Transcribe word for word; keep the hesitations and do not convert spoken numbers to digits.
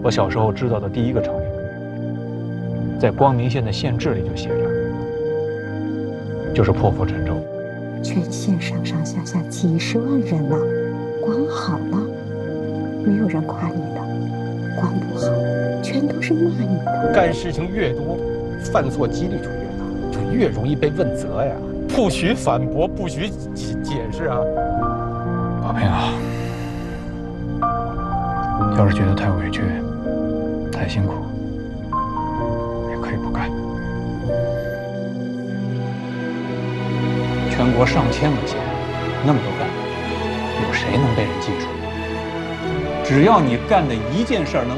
我小时候知道的第一个成语，在光明县的县志里就写着，就是破釜沉舟。 全县上上下下几十万人呐、啊，光好了，没有人夸你的；光不好，全都是骂你的。 干事情越多，犯错几率就越大，就越容易被问责呀。不许反驳，不许解解释啊！ 宝平啊，要是觉得太委屈、太辛苦，也可以不干。全国上千个县，那么多干部，有谁能被人记住？只要你干的一件事儿能